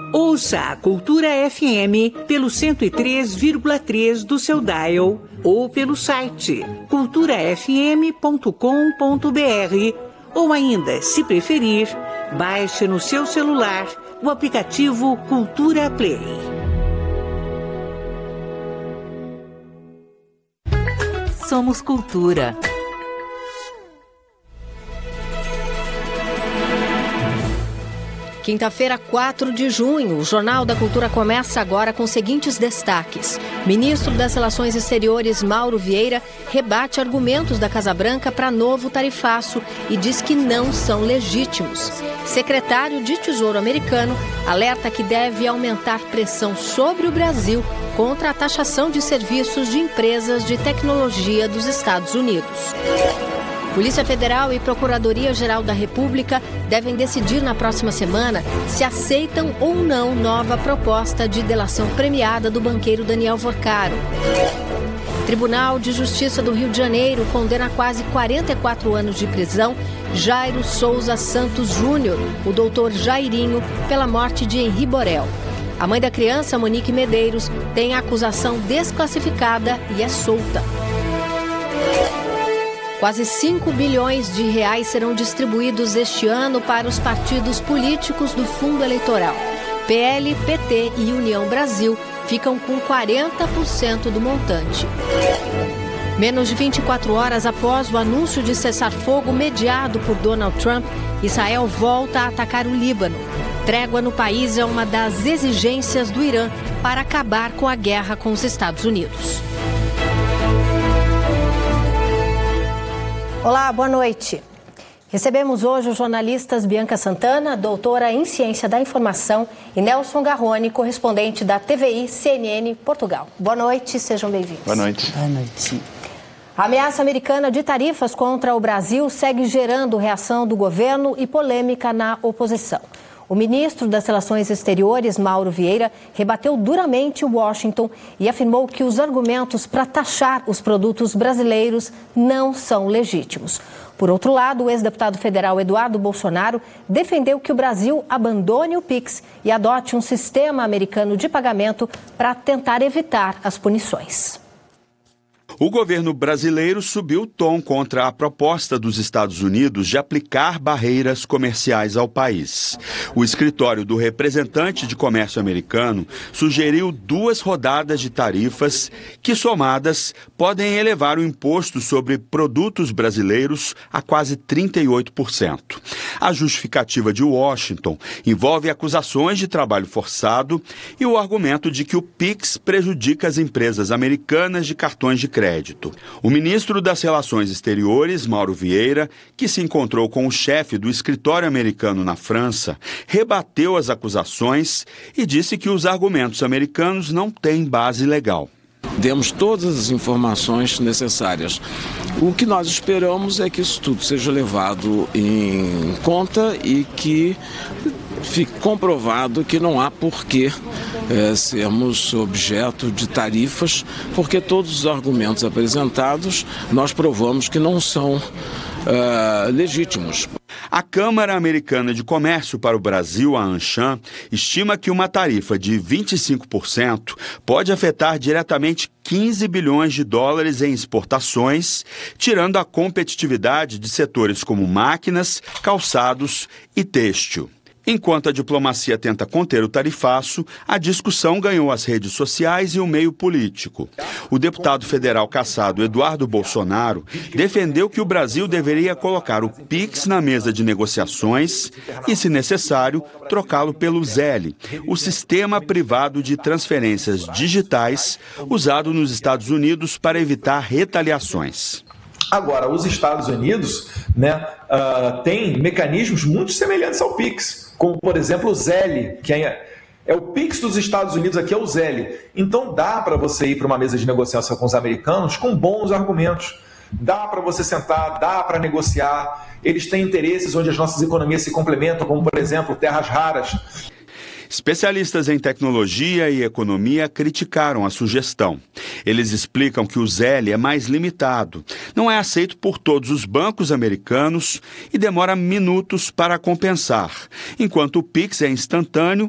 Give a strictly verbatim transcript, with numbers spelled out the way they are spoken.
Ouça a Cultura F M pelo cento e três vírgula três do seu dial ou pelo site cultura f m ponto com ponto b r ou ainda, se preferir, baixe no seu celular o aplicativo Cultura Play. Somos Cultura. Quinta-feira, quatro de junho, o Jornal da Cultura começa agora com os seguintes destaques. Ministro das Relações Exteriores, Mauro Vieira, rebate argumentos da Casa Branca para novo tarifaço e diz que não são legítimos. Secretário de Tesouro americano alerta que deve aumentar pressão sobre o Brasil contra a taxação de serviços de empresas de tecnologia dos Estados Unidos. Polícia Federal e Procuradoria-Geral da República devem decidir na próxima semana se aceitam ou não nova proposta de delação premiada do banqueiro Daniel Vorcaro. Tribunal de Justiça do Rio de Janeiro condena a quase quarenta e quatro anos de prisão Jairo Souza Santos Júnior, o doutor Jairinho, pela morte de Henri Borel. A mãe da criança, Monique Medeiros, tem a acusação desclassificada e é solta. Quase cinco bilhões de reais serão distribuídos este ano para os partidos políticos do fundo eleitoral. P L, P T e União Brasil ficam com quarenta por cento do montante. Menos de vinte e quatro horas após o anúncio de cessar-fogo mediado por Donald Trump, Israel volta a atacar o Líbano. Trégua no país é uma das exigências do Irã para acabar com a guerra com os Estados Unidos. Olá, boa noite. Recebemos hoje os jornalistas Bianca Santana, doutora em Ciência da Informação, e Nelson Garrone, correspondente da T V I C N N Portugal. Boa noite, sejam bem-vindos. Boa noite. Boa noite. A ameaça americana de tarifas contra o Brasil segue gerando reação do governo e polêmica na oposição. O ministro das Relações Exteriores, Mauro Vieira, rebateu duramente Washington e afirmou que os argumentos para taxar os produtos brasileiros não são legítimos. Por outro lado, o ex-deputado federal Eduardo Bolsonaro defendeu que o Brasil abandone o Pix e adote um sistema americano de pagamento para tentar evitar as punições. O governo brasileiro subiu o tom contra a proposta dos Estados Unidos de aplicar barreiras comerciais ao país. O escritório do representante de comércio americano sugeriu duas rodadas de tarifas que, somadas, podem elevar o imposto sobre produtos brasileiros a quase trinta e oito por cento. A justificativa de Washington envolve acusações de trabalho forçado e o argumento de que o Pix prejudica as empresas americanas de cartões de crédito. O ministro das Relações Exteriores, Mauro Vieira, que se encontrou com o chefe do escritório americano na França, rebateu as acusações e disse que os argumentos americanos não têm base legal. Demos todas as informações necessárias. O que nós esperamos é que isso tudo seja levado em conta e que fique comprovado que não há porquê é, sermos objeto de tarifas, porque todos os argumentos apresentados nós provamos que não são uh, legítimos. A Câmara Americana de Comércio para o Brasil, a ANCHAM, estima que uma tarifa de vinte e cinco por cento pode afetar diretamente quinze bilhões de dólares em exportações, tirando a competitividade de setores como máquinas, calçados e têxtil. Enquanto a diplomacia tenta conter o tarifaço, a discussão ganhou as redes sociais e o meio político. O deputado federal cassado Eduardo Bolsonaro defendeu que o Brasil deveria colocar o Pix na mesa de negociações e, se necessário, trocá-lo pelo Zelle, o sistema privado de transferências digitais usado nos Estados Unidos para evitar retaliações. Agora, os Estados Unidos, né, uh, têm mecanismos muito semelhantes ao Pix, como, por exemplo, o Zelle, que é, é o Pix dos Estados Unidos, aqui é o Zelle. Então, dá para você ir para uma mesa de negociação com os americanos com bons argumentos. Dá para você sentar, dá para negociar. Eles têm interesses onde as nossas economias se complementam, como, por exemplo, terras raras. Especialistas em tecnologia e economia criticaram a sugestão. Eles explicam que o Zelle é mais limitado, não é aceito por todos os bancos americanos e demora minutos para compensar, enquanto o Pix é instantâneo